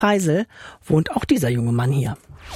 Kreisel wohnt auch dieser junge Mann hier.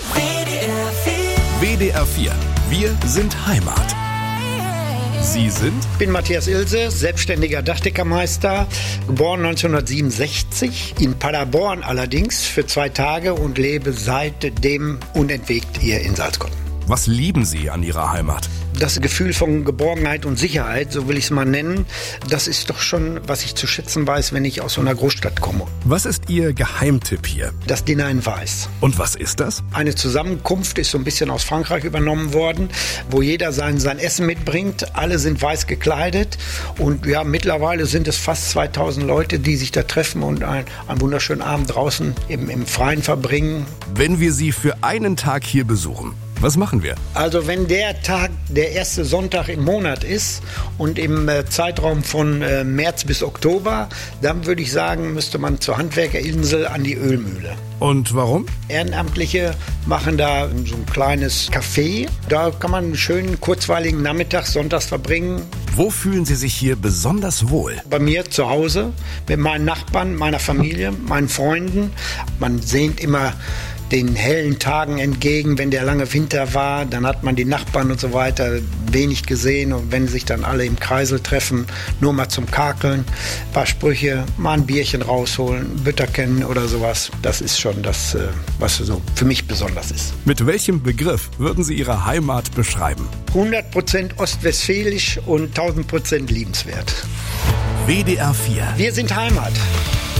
WDR 4. Wir sind Heimat. Sie sind? Ich bin Matthias Ilse, selbstständiger Dachdeckermeister, geboren 1967, in Paderborn allerdings für 2 Tage und lebe seitdem unentwegt hier in Salzkotten. Was lieben Sie an Ihrer Heimat? Das Gefühl von Geborgenheit und Sicherheit, so will ich es mal nennen, das ist doch schon, was ich zu schätzen weiß, wenn ich aus so einer Großstadt komme. Was ist Ihr Geheimtipp hier? Das Dinner in Weiß. Und was ist das? Eine Zusammenkunft ist so ein bisschen aus Frankreich übernommen worden, wo jeder sein Essen mitbringt. Alle sind weiß gekleidet und ja, mittlerweile sind es fast 2000 Leute, die sich da treffen und einen wunderschönen Abend draußen im Freien verbringen. Wenn wir Sie für einen Tag hier besuchen, was machen wir? Also wenn der Tag der erste Sonntag im Monat ist und im Zeitraum von März bis Oktober, dann würde ich sagen, müsste man zur Handwerkerinsel an die Ölmühle. Und warum? Ehrenamtliche machen da so ein kleines Café. Da kann man einen schönen, kurzweiligen Nachmittag sonntags verbringen. Wo fühlen Sie sich hier besonders wohl? Bei mir zu Hause, mit meinen Nachbarn, meiner Familie, meinen Freunden. Man sehnt immer den hellen Tagen entgegen, wenn der lange Winter war, dann hat man die Nachbarn und so weiter wenig gesehen und wenn sich dann alle im Kreisel treffen, nur mal zum Kakeln, ein paar Sprüche, mal ein Bierchen rausholen, Bütterken oder sowas, das ist schon das, was so für mich besonders ist. Mit welchem Begriff würden Sie Ihre Heimat beschreiben? 100% ostwestfälisch und 1000% liebenswert. WDR 4. Wir sind Heimat.